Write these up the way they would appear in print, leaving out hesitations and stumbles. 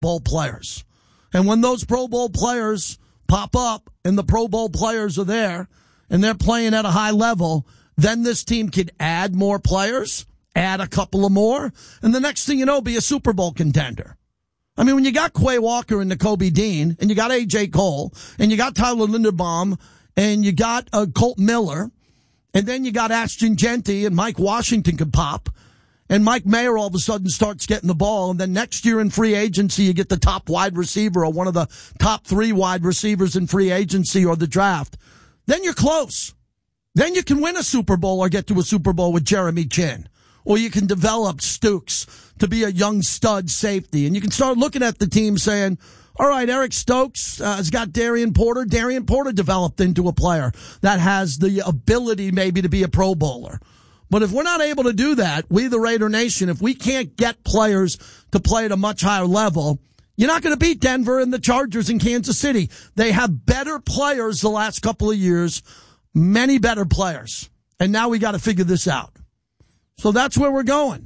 Bowl players. And when those Pro Bowl players pop up and the Pro Bowl players are there and they're playing at a high level, then this team could add more players, add a couple of more, and the next thing you know, be a Super Bowl contender. I mean, when you got Quay Walker and Nakobe Dean, and you got A.J. Cole, and you got Tyler Linderbaum, and you got Colt Miller, and then you got Ashton Jeanty and Mike Washington could pop, and Mike Mayer all of a sudden starts getting the ball, and then next year in free agency you get the top wide receiver or one of the top 3 wide receivers in free agency or the draft, then you're close. Then you can win a Super Bowl or get to a Super Bowl with Jeremy Chin. Or you can develop Stooks to be a young stud safety. And you can start looking at the team saying, all right, Eric Stokes has got Darian Porter. Darian Porter developed into a player that has the ability maybe to be a Pro Bowler. But if we're not able to do that, we the Raider Nation, if we can't get players to play at a much higher level, you're not going to beat Denver and the Chargers in Kansas City. They have better players the last couple of years, many better players. And now we got to figure this out. So that's where we're going.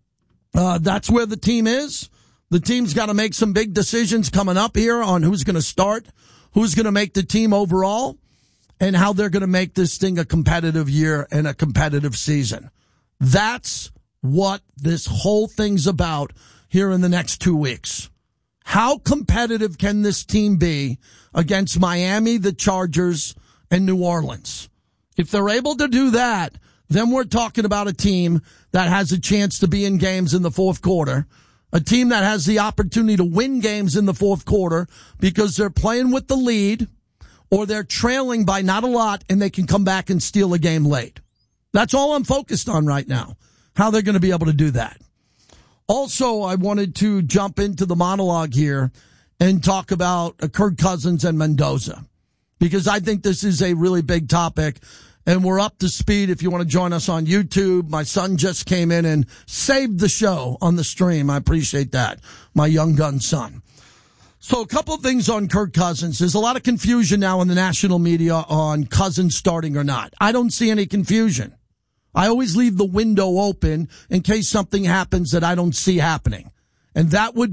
That's where the team is. The team's got to make some big decisions coming up here on who's going to start, who's going to make the team overall, and how they're going to make this thing a competitive year and a competitive season. That's what this whole thing's about here in the next 2 weeks. How competitive can this team be against Miami, the Chargers, and New Orleans? If they're able to do that, then we're talking about a team that has a chance to be in games in the fourth quarter, a team that has the opportunity to win games in the fourth quarter because they're playing with the lead or they're trailing by not a lot and they can come back and steal a game late. That's all I'm focused on right now, how they're going to be able to do that. Also, I wanted to jump into the monologue here and talk about Kirk Cousins and Mendoza because I think this is a really big topic. And we're up to speed if you want to join us on YouTube. My son just came in and saved the show on the stream. I appreciate that. My young gun son. So a couple of things on Kirk Cousins. There's a lot of confusion now in the national media on Cousins starting or not. I don't see any confusion. I always leave the window open in case something happens that I don't see happening. And that would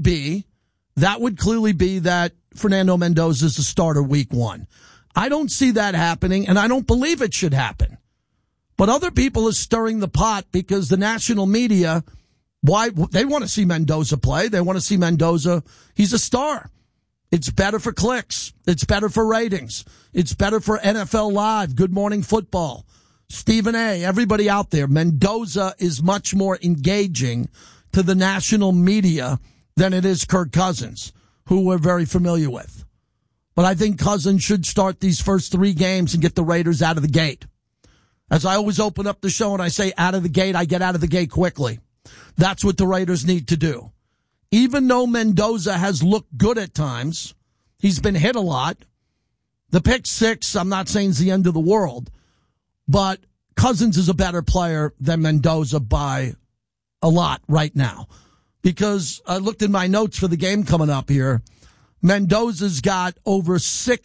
clearly be that Fernando Mendoza is the starter week 1. I don't see that happening, and I don't believe it should happen. But other people are stirring the pot because the national media, they want to see Mendoza play. They want to see Mendoza. He's a star. It's better for clicks. It's better for ratings. It's better for NFL Live, Good Morning Football, Stephen A., everybody out there. Mendoza is much more engaging to the national media than it is Kirk Cousins, who we're very familiar with. But I think Cousins should start these first 3 games and get the Raiders out of the gate. As I always open up the show and I say out of the gate, I get out of the gate quickly. That's what the Raiders need to do. Even though Mendoza has looked good at times, he's been hit a lot. The pick 6, I'm not saying is the end of the world, but Cousins is a better player than Mendoza by a lot right now. Because I looked in my notes for the game coming up here. Mendoza's got over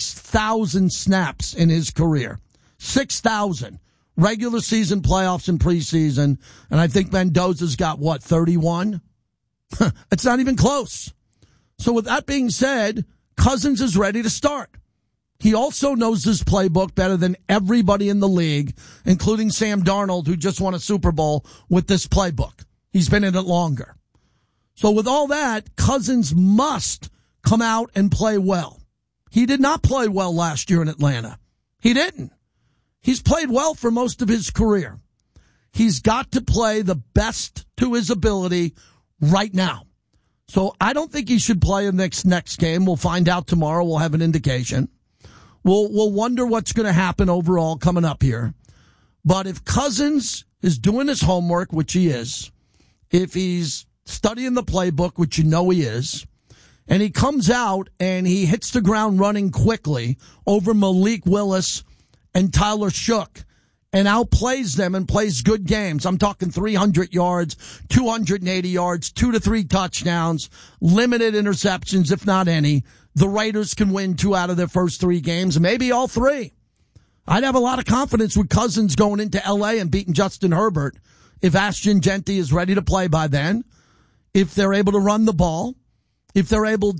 6,000 snaps in his career. 6,000. Regular season, playoffs, and preseason. And I think Mendoza's got, 31? It's not even close. So with that being said, Cousins is ready to start. He also knows this playbook better than everybody in the league, including Sam Darnold, who just won a Super Bowl with this playbook. He's been in it longer. So with all that, Cousins must come out and play well. He did not play well last year in Atlanta. He didn't. He's played well for most of his career. He's got to play the best to his ability right now. So I don't think he should play in next game. We'll find out tomorrow. We'll have an indication. We'll wonder what's going to happen overall coming up here. But if Cousins is doing his homework, which he is, if he's studying the playbook, which you know he is, and he comes out and he hits the ground running quickly over Malik Willis and Tyler Shook and outplays them and plays good games. I'm talking 300 yards, 280 yards, 2 to 3 touchdowns, limited interceptions, if not any. The Raiders can win 2 out of their first 3 games, maybe all 3. I'd have a lot of confidence with Cousins going into L.A. and beating Justin Herbert if Ashton Jeanty is ready to play by then, if they're able to run the ball, if they're able